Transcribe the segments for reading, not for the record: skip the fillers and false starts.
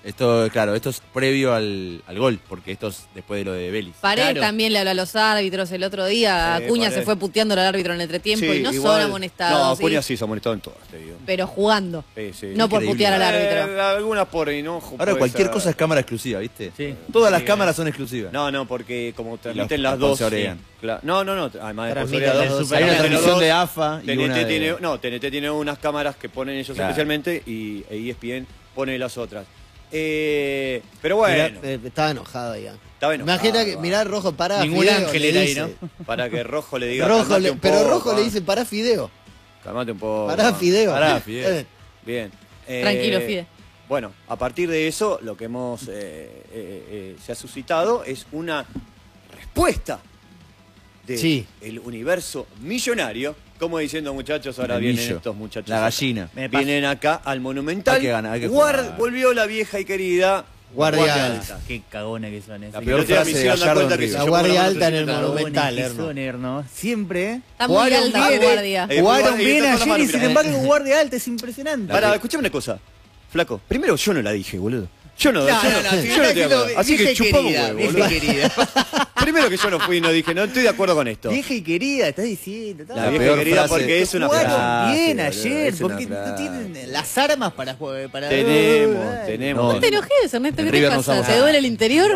Esto, claro, esto es previo al gol, porque esto es después de lo de Vélez. Paredes también le habló a los árbitros el otro día. Acuña se fue puteando al árbitro en el entretiempo y no igual, son amonestados. No, Acuña sí se ha amonestado en todas, te digo. Pero jugando. Sí. No por putear al árbitro. Algunas por enojo. Ahora cualquier cosa es cámara exclusiva, ¿viste? Sí. Todas las cámaras son exclusivas. No, porque como transmiten las dos. No. Además hay una transmisión de AFA y TNT tiene unas cámaras que ponen ellos especialmente y ESPN pone las otras. Pero bueno. Estaba enojado ya. Imagina que mirar Rojo para Ningún Fideo. ángel era ahí, ¿no? Para que Rojo le diga. Pero Rojo le dice para Fideo. Calmate un poco. Para Fideo. Bien. Tranquilo, Fide. Bueno, a partir de eso, lo que hemos se ha suscitado es una respuesta del universo millonario. Como diciendo, muchachos, ahora vienen estos muchachos. La gallina. Vienen acá al Monumental. Hay que jugar. Volvió la vieja y querida Guardia Alta. Qué cagona que son esos. La peor frase de Gallardo en River. La Guardia Alta en el Monumental, Herno. Siempre. Está muy alta la Guardia. Jugaron bien ayer y sin embargo Guardia Alta es impresionante. Escuchame una cosa, flaco. Primero yo no la dije, boludo. Yo no te acuerdo. Así que chupamos huevo, vieja y querida. Primero que yo no fui y no dije, no estoy de acuerdo con esto. Vieja y querida, estás diciendo. La vieja y querida porque es una frase. Jugaron bien ayer, porque no tienen las armas para jugar. Tenemos. No te enojes, Ernesto, ¿qué te pasa? ¿Te duele el interior?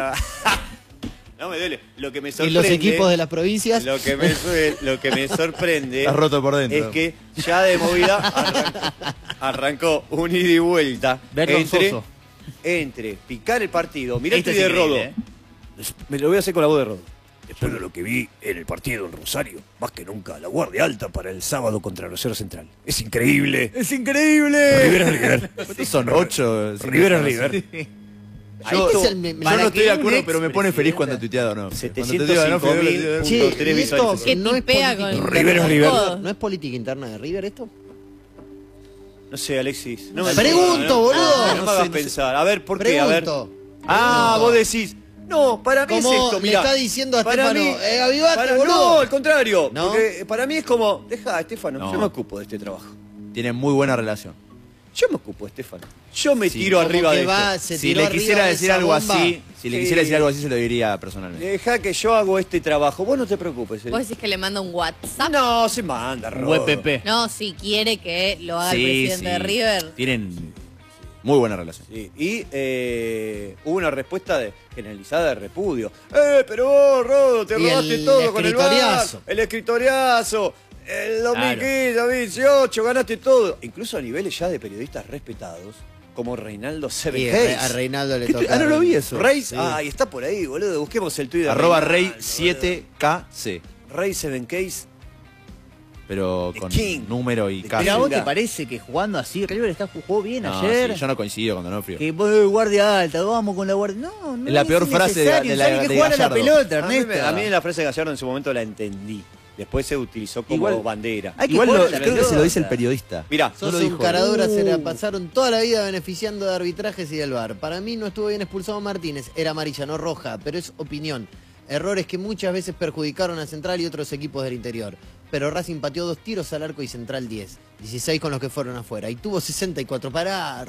No me duele. Lo que me sorprende. ¿Y los equipos de las provincias? Lo que me sorprende. Está roto por dentro. Es que ya de movida arrancó un ida y vuelta entre picar el partido. Mirá este de Rodo. Me lo voy a hacer con la voz de Rodo. Después de lo que vi en el partido en Rosario, más que nunca, la Guardia Alta para el sábado contra Rosario Central. Es increíble. ¡Es increíble! River. Estos son 8. River. Yo no estoy de acuerdo, pero me pone feliz cuando tuiteado no. 705.000. Que no pega con River. ¿No es política interna de River esto? No sé, Alexis. No Pregunto, boludo. No me hagas pensar. A ver, ¿por qué? A ver. Pregunto. Vos decís. No, para mí es esto, mirá. Le está diciendo a Estefano, avivate, boludo. No, al contrario. ¿No? Porque para mí es como, deja a Estefano, yo me ocupo de este trabajo. Tienen muy buena relación. Yo me ocupo, Estefano. Yo me tiro arriba de esto. Si le quisiera decir algo así, se lo diría personalmente. Deja que yo hago este trabajo. Vos no te preocupes. ¿Vos decís que le manda un WhatsApp? No, se manda, un WPP. No, si quiere que lo haga el presidente de River. Tienen muy buena relación. Sí. Y hubo una respuesta generalizada de repudio. Pero vos, Rodo, te robaste todo con el VAR. El escritoriazo. El 2018 ganaste todo. Incluso a niveles ya de periodistas respetados, como Reinaldo Seven. A Reinaldo le toca. No lo vi eso. Reis, está por ahí, boludo. Busquemos el Twitter. @Rey7KC. Rey 7Ks. Pero con número y Pero a vos te parece que jugando así, River jugó bien ayer. Sí, yo no coincido con Donofrio. Que Guardia Alta, vamos con la Guardia. No, es la peor frase de la pelota, Ernesto. A mí la frase de Gallardo en su momento la entendí. Después se utilizó como bandera. Creo que se lo dice el periodista. Mirá, sos un caradura, se la pasaron toda la vida beneficiando de arbitrajes y del VAR. Para mí no estuvo bien expulsado Martínez, era amarilla, no roja, pero es opinión. Errores que muchas veces perjudicaron a Central y otros equipos del interior. Pero Racing pateó 2 tiros al arco y Central 10. 16 con los que fueron afuera. Y tuvo 64 para...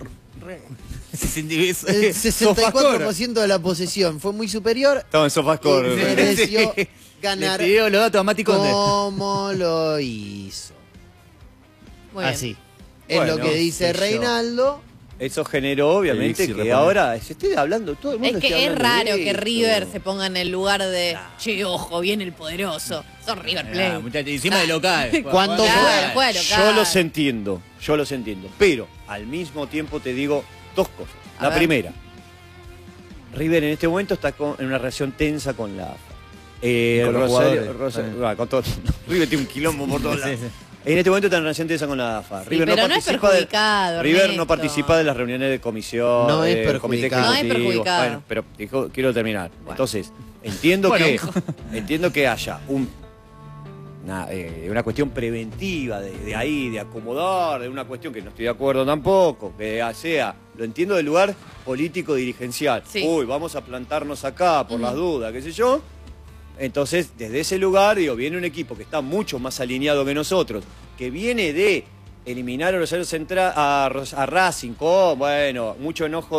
El 64% de la posesión fue muy superior. Estaba en Sofascore. Mereció ganar los datos a como lo hizo. Así. Es lo que dice Reinaldo. Eso generó, obviamente, que ahora se esté hablando todo el mundo. Es que es raro que River se ponga en el lugar de, che, ojo, viene el poderoso. Son River Plate. Encima de local. ¿Cuánto fue? Yo los entiendo. Pero, al mismo tiempo te digo 2 cosas. La primera, River en este momento está en una relación tensa con la AFA. Con todo. River tiene un quilombo por todos lados. En este momento está en relación tensa con la AFA. River no participa River no participa de las reuniones de comisión. No es perjudicado. No es perjudicado. Bueno, pero quiero terminar. Bueno. Entonces, entiendo que haya una cuestión preventiva de acomodar, de una cuestión que no estoy de acuerdo tampoco, que sea, lo entiendo del lugar político dirigencial. Sí. Uy, vamos a plantarnos acá por las dudas, qué sé yo. Entonces, desde ese lugar, viene un equipo que está mucho más alineado que nosotros, que viene de eliminar a Rosario Central, a Racing, con, mucho enojo